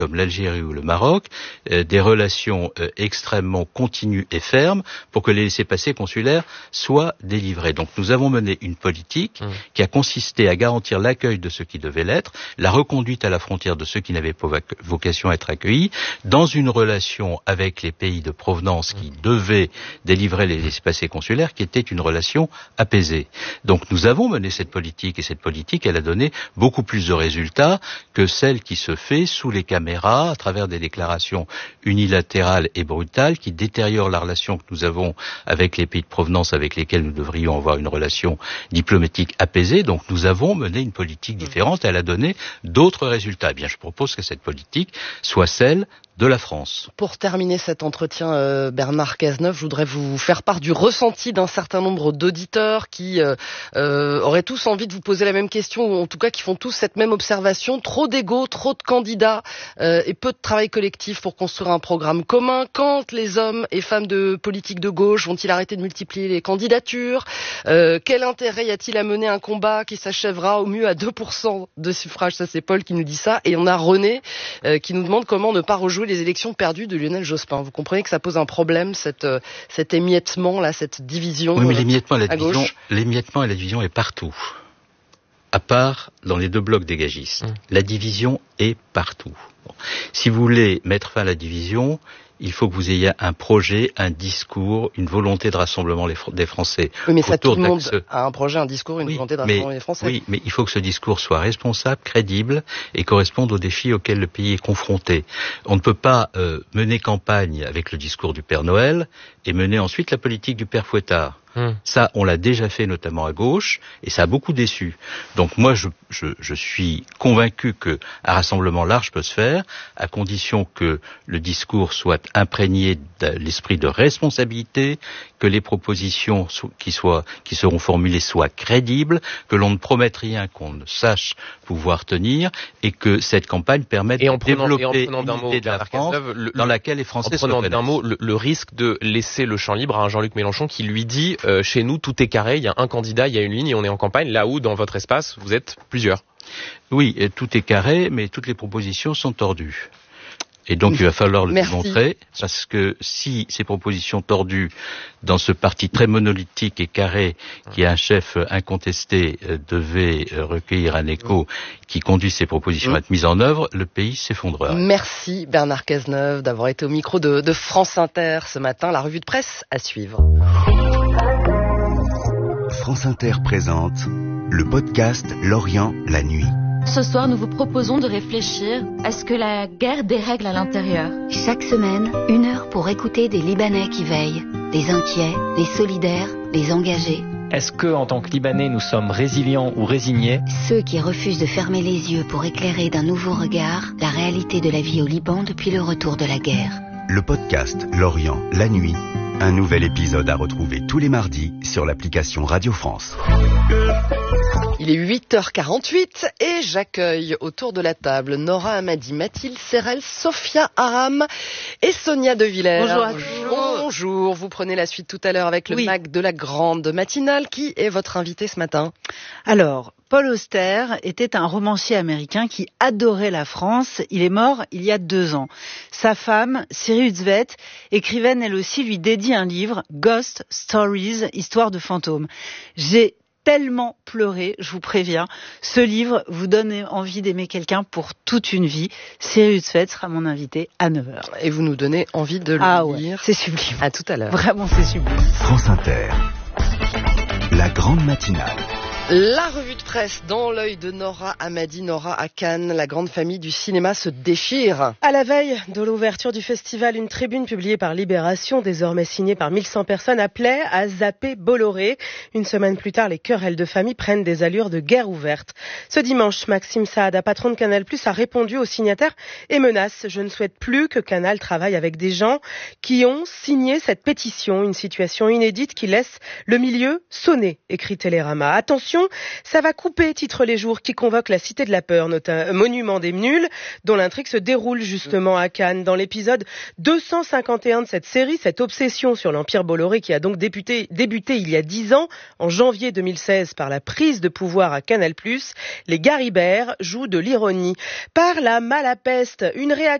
comme l'Algérie ou le Maroc, des relations extrêmement continues et fermes pour que les laissez-passer consulaires soient délivrés. Donc nous avons mené une politique qui a consisté à garantir l'accueil de ceux qui devaient l'être, la reconduite à la frontière de ceux qui n'avaient pas vocation à être accueillis, dans une relation avec les pays de provenance qui devaient délivrer les laissez-passer consulaires, qui était une relation apaisée. Donc nous avons mené cette politique, et cette politique, elle a donné beaucoup plus de résultats que celle qui se fait sous les caméras, à travers des déclarations unilatérales et brutales qui détériorent la relation que nous avons avec les pays de provenance avec lesquels nous devrions avoir une relation diplomatique apaisée. Donc nous avons mené une politique différente, elle a donné d'autres résultats. Eh bien, je propose que cette politique soit celle de la France. Pour terminer cet entretien, Bernard Cazeneuve, je voudrais vous faire part du ressenti d'un certain nombre d'auditeurs qui auraient tous envie de vous poser la même question, ou en tout cas qui font tous cette même observation. Trop d'ego, trop de candidats et peu de travail collectif pour construire un programme commun. Quand les hommes et femmes de politique de gauche vont-ils arrêter de multiplier les candidatures? Quel intérêt y a-t-il à mener un combat qui s'achèvera au mieux à 2% de suffrage? Ça, c'est Paul qui nous dit ça. Et on a René qui nous demande comment ne pas rejouer les élections perdues de Lionel Jospin. Vous comprenez que ça pose un problème, cet émiettement là, cette division. Oui, mais l'émiettement et la division est partout. À part dans les deux blocs dégagistes. La division est partout. Bon. Si vous voulez mettre fin à la division, il faut que vous ayez un projet, un discours, une volonté de rassemblement des Français. Oui, mais ça, tout le monde a un projet, un discours, une volonté de rassemblement des Français. Oui, mais il faut que ce discours soit responsable, crédible et corresponde aux défis auxquels le pays est confronté. On ne peut pas mener campagne avec le discours du Père Noël et mener ensuite la politique du Père Fouettard. Ça, on l'a déjà fait notamment à gauche, et ça a beaucoup déçu. Donc moi, je suis convaincu qu'un rassemblement large peut se faire, à condition que le discours soit imprégné de l'esprit de responsabilité, que les propositions qui seront formulées soient crédibles, que l'on ne promette rien qu'on ne sache pouvoir tenir, et que cette campagne permette de développer une idée de la France dans laquelle les Français se reconnaissent. En prenant d'un mot, le risque de laisser le champ libre à un Jean-Luc Mélenchon qui lui dit chez nous tout est carré, il y a un candidat, il y a une ligne et on est en campagne, là où dans votre espace vous êtes plusieurs. Oui, tout est carré, mais toutes les propositions sont tordues. Et donc il va falloir le démontrer, parce que si ces propositions tordues dans ce parti très monolithique et carré qui a un chef incontesté devaient recueillir un écho qui conduit ces propositions à être mises en œuvre, le pays s'effondrera. Merci Bernard Cazeneuve d'avoir été au micro de France Inter ce matin. La revue de presse à suivre. France Inter présente le podcast L'Orient, la nuit. Ce soir, nous vous proposons de réfléchir à ce que la guerre dérègle à l'intérieur. Chaque semaine, 1 heure pour écouter des Libanais qui veillent, des inquiets, des solidaires, des engagés. Est-ce que, en tant que Libanais, nous sommes résilients ou résignés? Ceux qui refusent de fermer les yeux pour éclairer d'un nouveau regard la réalité de la vie au Liban depuis le retour de la guerre. Le podcast L'Orient, la nuit. Un nouvel épisode à retrouver tous les mardis sur l'application Radio France. Il est 8h48 et j'accueille autour de la table Nora Hamadi, Mathilde Serrel, Sophia Aram et Sonia De Villers. Bonjour à tous. Bonjour, vous prenez la suite tout à l'heure avec le MAC de la grande matinale. Qui est votre invité ce matin? Alors, Paul Auster était un romancier américain qui adorait la France. Il est mort il y a 2 ans. Sa femme, Siri Utzvet, écrivaine elle aussi, lui dédie un livre, Ghost Stories, Histoire de fantômes. J'ai tellement pleuré, je vous préviens. Ce livre vous donne envie d'aimer quelqu'un pour toute une vie. Siri Utzvet sera mon invité à 9h. Et vous nous donnez envie de le lire. C'est sublime. À tout à l'heure. Vraiment, c'est sublime. France Inter, la grande matinale. La revue de presse dans l'œil de Nora Hamadi. Nora, à Cannes, la grande famille du cinéma se déchire. À la veille de l'ouverture du festival, une tribune publiée par Libération, désormais signée par 1100 personnes, appelait à zapper Bolloré. Une semaine plus tard, les querelles de famille prennent des allures de guerre ouverte. Ce dimanche, Maxime Saada, patron de Canal+, a répondu aux signataires et menace: je ne souhaite plus que Canal travaille avec des gens qui ont signé cette pétition. Une situation inédite qui laisse le milieu sonner, écrit Télérama. Attention, révolution. Ça va couper, titre Les Jours, qui convoque la Cité de la Peur, monument des nuls, dont l'intrigue se déroule justement à Cannes. Dans l'épisode 251 de cette série, cette obsession sur l'Empire Bolloré qui a donc débuté il y a 10 ans, en janvier 2016, par la prise de pouvoir à Canal+, les Garibert jouent de l'ironie. Par la malapeste, une réaction